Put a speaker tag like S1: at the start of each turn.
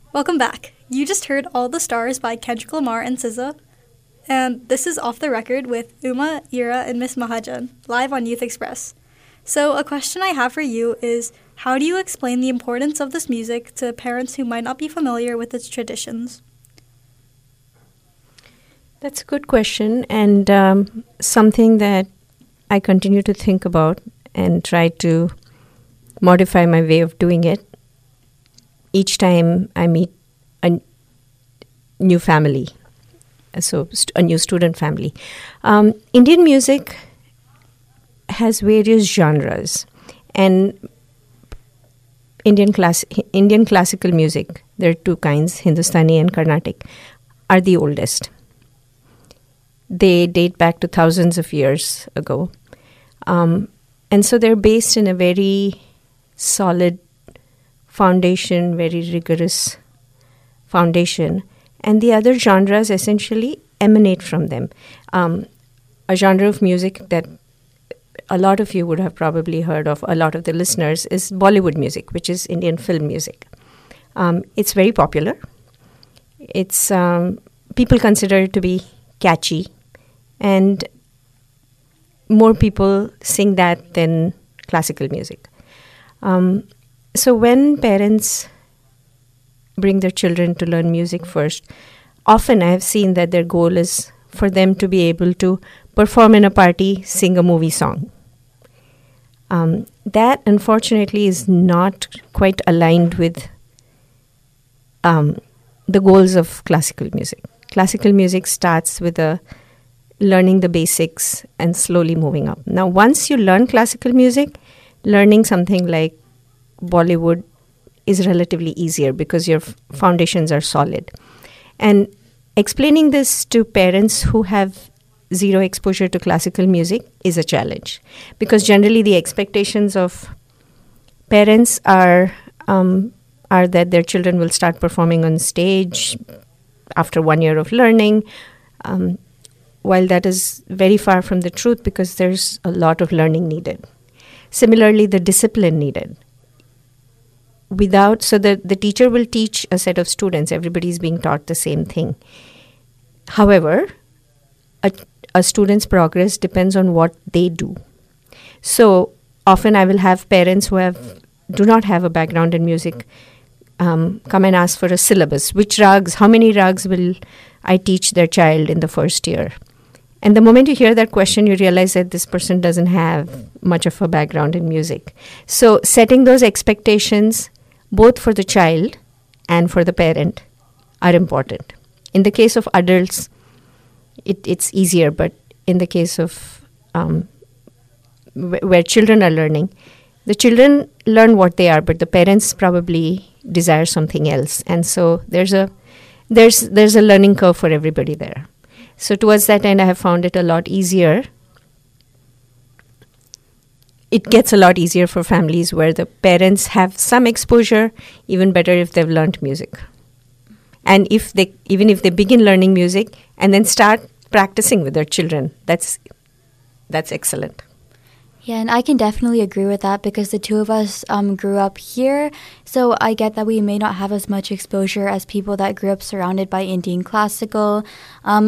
S1: Welcome back. You just heard All the Stars by Kendrick Lamar and SZA. And this is Off the Record with Uma, Ira, and Miss Mahajan, live on Youth Express. So a question I have for you is, how do you explain the importance of this music to parents who might not be familiar with its traditions?
S2: That's a good question, and something that I continue to think about and try to modify my way of doing it each time I meet a new family, so a new student family. Indian music has various genres, and Indian classical music, there are two kinds, Hindustani and Carnatic, are the oldest. They date back to thousands of years ago. And so they're based in a very solid foundation, very rigorous foundation. And the other genres essentially emanate from them. A genre of music that a lot of you would have probably heard of, a lot of the listeners, is Bollywood music, which is Indian film music. It's very popular. It's people consider it to be catchy, and more people sing that than classical music. So when parents bring their children to learn music first, often I have seen that their goal is for them to be able to perform in a party, sing a movie song. That, unfortunately, is not quite aligned with the goals of classical music. Classical music starts with learning the basics and slowly moving up. Now, once you learn classical music, learning something like Bollywood is relatively easier because your foundations are solid. And explaining this to parents who have zero exposure to classical music is a challenge, because generally the expectations of parents are that their children will start performing on stage after 1 year of learning. While that is very far from the truth, because there's a lot of learning needed. Similarly, the discipline needed. So the teacher will teach a set of students. Everybody's being taught the same thing. However, a student's progress depends on what they do. So often I will have parents who do not have a background in music come and ask for a syllabus. Which rags, how many rags will I teach their child in the first year? And the moment you hear that question, you realize that this person doesn't have much of a background in music. So setting those expectations, both for the child and for the parent, are important. In the case of adults, it's easier, but in the case of where children are learning, the children learn what they are, but the parents probably desire something else. And so there's a learning curve for everybody there. So towards that end, I have found it a lot easier. It gets a lot easier for families where the parents have some exposure, even better if they've learned music. And even if they begin learning music and then start practicing with their children, that's excellent.
S3: Yeah, and I can definitely agree with that, because the two of us grew up here, so I get that we may not have as much exposure as people that grew up surrounded by Indian classical.